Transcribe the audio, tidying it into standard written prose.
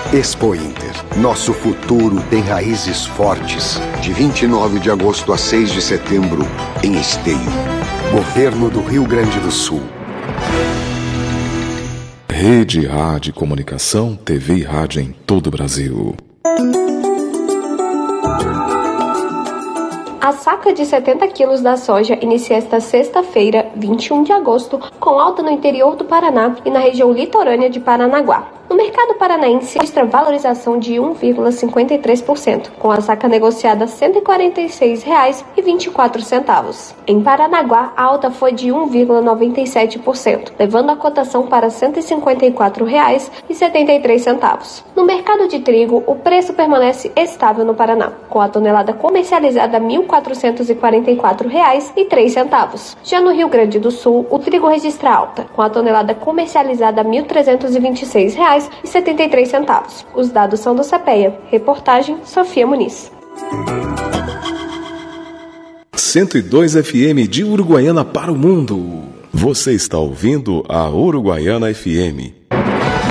Expo Inter. Nosso futuro tem raízes fortes. De 29 de agosto a 6 de setembro, em Esteio. Governo do Rio Grande do Sul. Rede A de Comunicação, TV e rádio em todo o Brasil. A saca de 70 quilos da soja inicia esta sexta-feira, 21 de agosto, com alta no interior do Paraná e na região litorânea de Paranaguá. No mercado paranaense, registra valorização de 1,53%, com a saca negociada R$ 146,24. Em Paranaguá, a alta foi de 1,97%, levando a cotação para R$ 154,73. No mercado de trigo, o preço permanece estável no Paraná, com a tonelada comercializada R$ 1.444,03. Já no Rio Grande do Sul, o trigo registra alta, com a tonelada comercializada R$ 1.326,73. Os dados são do CPEA. Reportagem Sofia Muniz. 102 FM de Uruguaiana para o mundo. Você está ouvindo a Uruguaiana FM.